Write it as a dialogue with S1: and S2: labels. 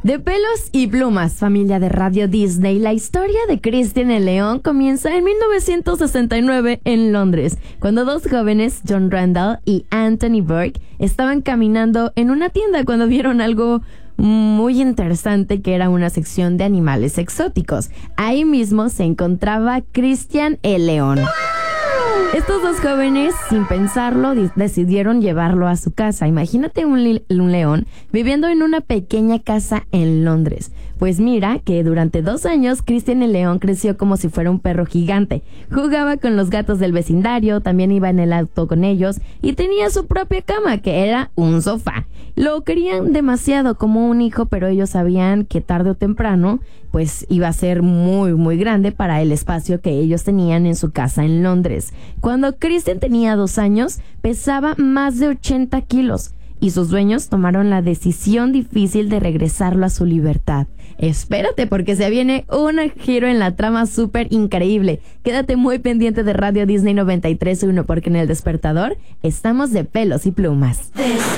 S1: De pelos y plumas, familia de Radio Disney, la historia de Christian el León comienza en 1969 en Londres, cuando dos jóvenes, John Randall y Anthony Burke, estaban caminando en una tienda cuando vieron algo muy interesante, que era una sección de animales exóticos. Ahí mismo se encontraba Christian el León. Estos dos jóvenes, sin pensarlo, decidieron llevarlo a su casa. Imagínate un león viviendo en una pequeña casa en Londres. Pues mira que durante 2 años Christian el León creció como si fuera un perro gigante. Jugaba con los gatos del vecindario, también iba en el auto con ellos y tenía su propia cama, que era un sofá. Lo querían demasiado como un hijo, pero ellos sabían que tarde o temprano pues iba a ser muy muy grande para el espacio que ellos tenían en su casa en Londres. Cuando Christian tenía 2 años, pesaba más de 80 kilos y sus dueños tomaron la decisión difícil de regresarlo a su libertad. Espérate, porque se viene un giro en la trama súper increíble. Quédate muy pendiente de Radio Disney 93.1, porque en El Despertador estamos de pelos y plumas.